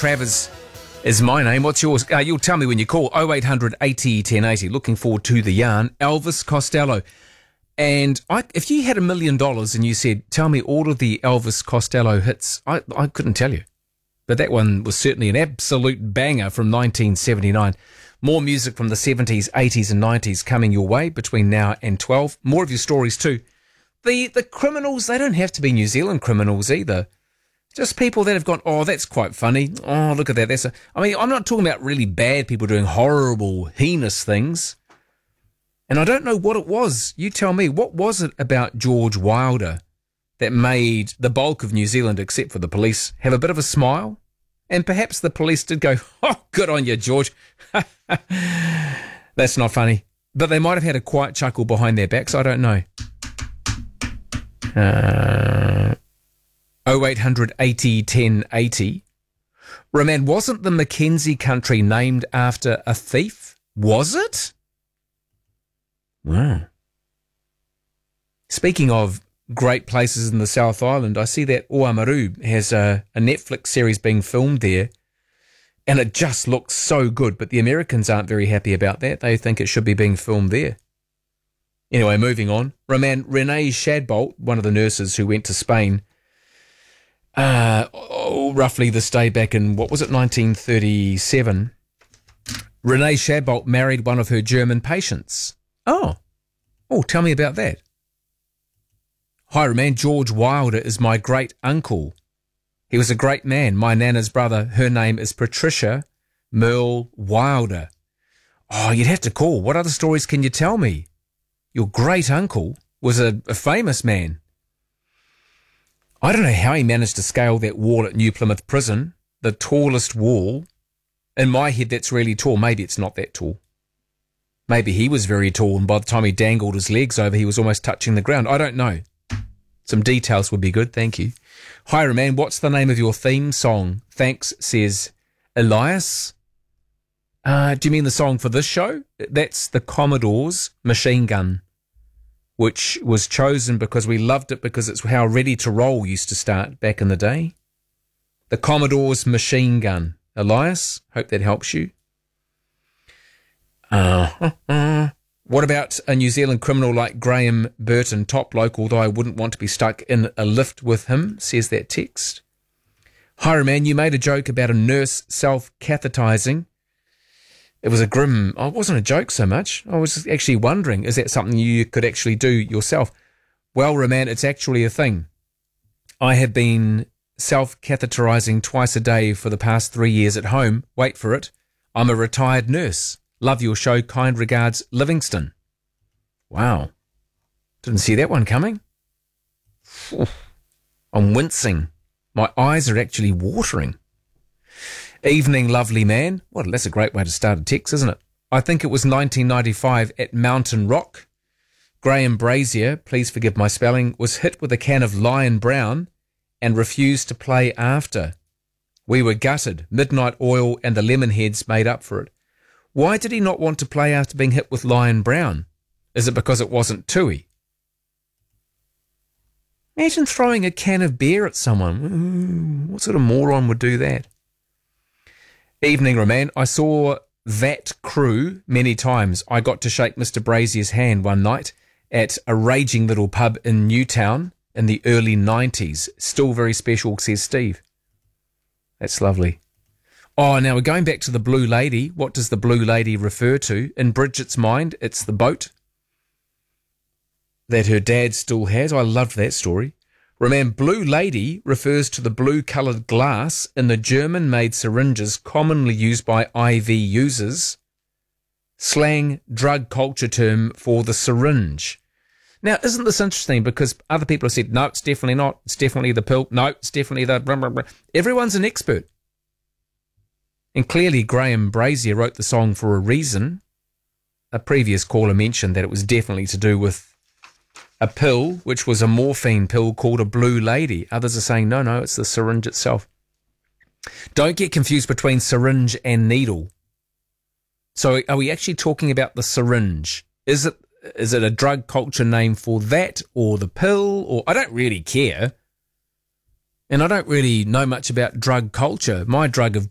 Travers is my name. What's yours? You'll tell me when you call. 0800 80 1080. Looking forward to the yarn. Elvis Costello. And if you had $1 million and you said, tell me all of the Elvis Costello hits, I couldn't tell you. But that one was certainly an absolute banger from 1979. More music from the 70s, 80s and 90s coming your way between now and 12. More of your stories too. The criminals, they don't have to be New Zealand criminals either. Just people that have gone, oh, that's quite funny. Oh, look at that. I'm not talking about really bad people doing horrible, heinous things. And I don't know what it was. You tell me, what was it about George Wilder that made the bulk of New Zealand, except for the police, have a bit of a smile? And perhaps the police did go, oh, good on you, George. That's not funny. But they might have had a quiet chuckle behind their backs. I don't know. 0800 80 1080. Roman, wasn't the Mackenzie country named after a thief? Was it? Wow. Speaking of great places in the South Island, I see that Oamaru has a Netflix series being filmed there, and it just looks so good, but the Americans aren't very happy about that. They think it should be being filmed there. Anyway, moving on. Roman, Renee Shadbolt, one of the nurses who went to Spain, roughly this day back in, 1937. Renee Shadbolt married one of her German patients. Oh, tell me about that. Hi, Roman. George Wilder is my great uncle. He was a great man. My nana's brother, her name is Patricia Merle Wilder. Oh, you'd have to call. What other stories can you tell me? Your great uncle was a famous man. I don't know how he managed to scale that wall at New Plymouth Prison, the tallest wall. In my head, that's really tall. Maybe it's not that tall. Maybe he was very tall, and by the time he dangled his legs over, he was almost touching the ground. I don't know. Some details would be good, thank you. Hi, Roman, what's the name of your theme song? Thanks, says Elias. Do you mean the song for this show? That's the Commodore's Machine Gun, which was chosen because we loved it because it's how Ready to Roll used to start back in the day. The Commodore's Machine Gun. Elias, hope that helps you. What about a New Zealand criminal like Graham Burton, top bloke, although I wouldn't want to be stuck in a lift with him, says that text. Hi, Roman, you made a joke about a nurse self-catheterizing. It was it wasn't a joke so much. I was actually wondering, is that something you could actually do yourself? Well, Roman, it's actually a thing. I have been self-catheterizing twice a day for the past 3 years at home. Wait for it. I'm a retired nurse. Love your show. Kind regards, Livingston. Wow. Didn't see that one coming. I'm wincing. My eyes are actually watering. Evening, lovely man. Well, that's a great way to start a text, isn't it? I think it was 1995 at Mountain Rock. Graham Brazier, please forgive my spelling, was hit with a can of Lion Brown and refused to play after. We were gutted. Midnight Oil and the Lemonheads made up for it. Why did he not want to play after being hit with Lion Brown? Is it because it wasn't Tui? Imagine throwing a can of beer at someone. What sort of moron would do that? Evening, Roman. I saw that crew many times. I got to shake Mr. Brazier's hand one night at a raging little pub in Newtown in the early 90s. Still very special, says Steve. That's lovely. Oh, now we're going back to the Blue Lady. What does the Blue Lady refer to? In Bridget's mind, it's the boat that her dad still has. I loved that story. Remember, Blue Lady refers to the blue-coloured glass in the German-made syringes commonly used by IV users. Slang drug culture term for the syringe. Now, isn't this interesting? Because other people have said, no, it's definitely not. It's definitely the pill. No, it's definitely the blah, blah, blah. Everyone's an expert. And clearly Graham Brazier wrote the song for a reason. A previous caller mentioned that it was definitely to do with a pill, which was a morphine pill called a Blue Lady. Others are saying, no, it's the syringe itself. Don't get confused between syringe and needle. So are we actually talking about the syringe? Is it a drug culture name for that or the pill? Or I don't really care. And I don't really know much about drug culture. My drug of